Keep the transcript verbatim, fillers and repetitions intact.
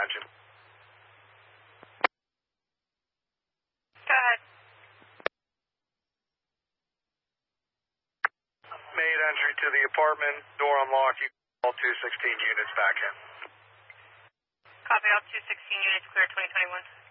engine. Go ahead. Made entry to the apartment, door unlocked, you all two sixteen units back in. Copy, all two sixteen units clear twenty twenty-one.